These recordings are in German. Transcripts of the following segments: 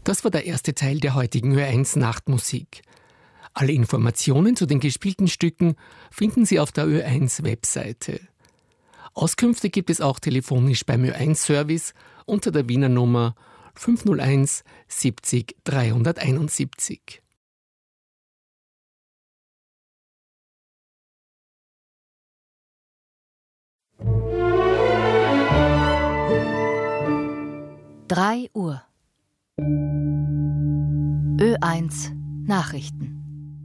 Das war der erste Teil der heutigen Ö1 Nachtmusik. Alle Informationen zu den gespielten Stücken finden Sie auf der Ö1 Webseite. Auskünfte gibt es auch telefonisch beim Ö1 Service unter der Wiener Nummer 501 70 371. Uhr. Ö1 Nachrichten.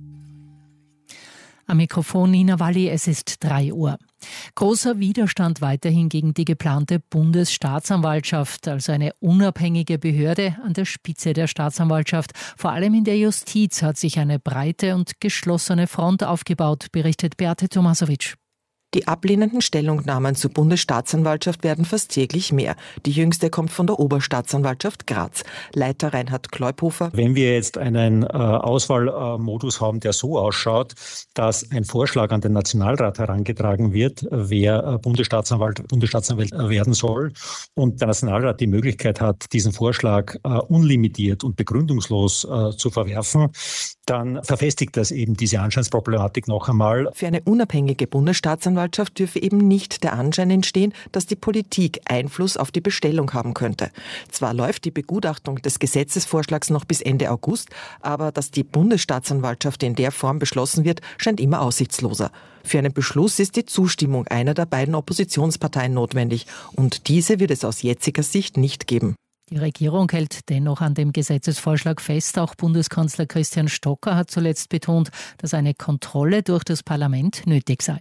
Am Mikrofon Nina Walli, es ist 3 Uhr. Großer Widerstand weiterhin gegen die geplante Bundesstaatsanwaltschaft, also eine unabhängige Behörde an der Spitze der Staatsanwaltschaft. Vor allem in der Justiz hat sich eine breite und geschlossene Front aufgebaut, berichtet Beate Tomasowitsch. Die ablehnenden Stellungnahmen zur Bundesstaatsanwaltschaft werden fast täglich mehr. Die jüngste kommt von der Oberstaatsanwaltschaft Graz. Leiter Reinhard Kleuphofer. Wenn wir jetzt einen Auswahlmodus haben, der so ausschaut, dass ein Vorschlag an den Nationalrat herangetragen wird, wer Bundesstaatsanwalt werden soll, und der Nationalrat die Möglichkeit hat, diesen Vorschlag unlimitiert und begründungslos zu verwerfen, dann verfestigt das eben diese Anscheinsproblematik noch einmal. Für eine unabhängige Bundesstaatsanwaltschaft dürfe eben nicht der Anschein entstehen, dass die Politik Einfluss auf die Bestellung haben könnte. Zwar läuft die Begutachtung des Gesetzesvorschlags noch bis Ende August, aber dass die Bundesstaatsanwaltschaft in der Form beschlossen wird, scheint immer aussichtsloser. Für einen Beschluss ist die Zustimmung einer der beiden Oppositionsparteien notwendig, und diese wird es aus jetziger Sicht nicht geben. Die Regierung hält dennoch an dem Gesetzesvorschlag fest. Auch Bundeskanzler Christian Stocker hat zuletzt betont, dass eine Kontrolle durch das Parlament nötig sei.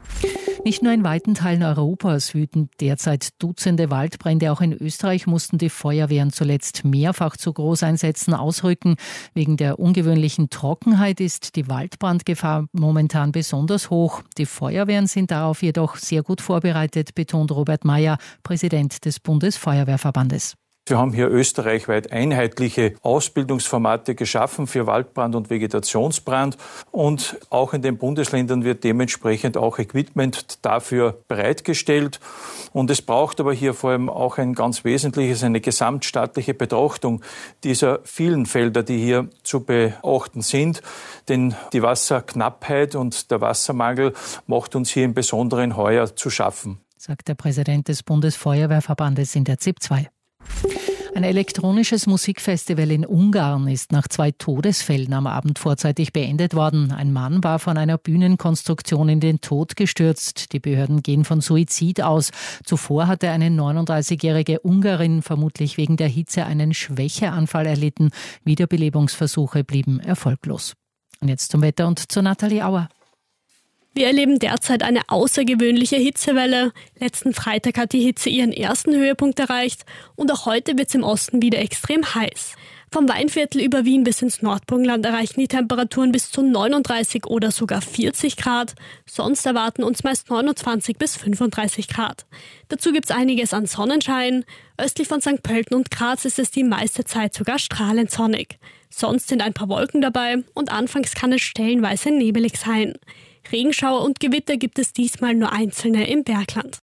Nicht nur in weiten Teilen Europas wüten derzeit Dutzende Waldbrände. Auch in Österreich mussten die Feuerwehren zuletzt mehrfach zu Großeinsätzen ausrücken. Wegen der ungewöhnlichen Trockenheit ist die Waldbrandgefahr momentan besonders hoch. Die Feuerwehren sind darauf jedoch sehr gut vorbereitet, betont Robert Mayer, Präsident des Bundesfeuerwehrverbandes. Wir haben hier österreichweit einheitliche Ausbildungsformate geschaffen für Waldbrand und Vegetationsbrand, und auch in den Bundesländern wird dementsprechend auch Equipment dafür bereitgestellt. Und es braucht aber hier vor allem auch ein ganz wesentliches, eine gesamtstaatliche Betrachtung dieser vielen Felder, die hier zu beachten sind. Denn die Wasserknappheit und der Wassermangel macht uns hier im Besonderen heuer zu schaffen, sagt der Präsident des Bundesfeuerwehrverbandes in der ZIP 2. Ein elektronisches Musikfestival in Ungarn ist nach 2 Todesfällen am Abend vorzeitig beendet worden. Ein Mann war von einer Bühnenkonstruktion in den Tod gestürzt. Die Behörden gehen von Suizid aus. Zuvor hatte eine 39-jährige Ungarin vermutlich wegen der Hitze einen Schwächeanfall erlitten. Wiederbelebungsversuche blieben erfolglos. Und jetzt zum Wetter und zu Nathalie Auer. Wir erleben derzeit eine außergewöhnliche Hitzewelle. Letzten Freitag hat die Hitze ihren ersten Höhepunkt erreicht und auch heute wird es im Osten wieder extrem heiß. Vom Weinviertel über Wien bis ins Nordburgenland erreichen die Temperaturen bis zu 39 oder sogar 40 Grad. Sonst erwarten uns meist 29 bis 35 Grad. Dazu gibt es einiges an Sonnenschein. Östlich von St. Pölten und Graz ist es die meiste Zeit sogar strahlend sonnig. Sonst sind ein paar Wolken dabei und anfangs kann es stellenweise nebelig sein. Regenschauer und Gewitter gibt es diesmal nur einzelne im Bergland.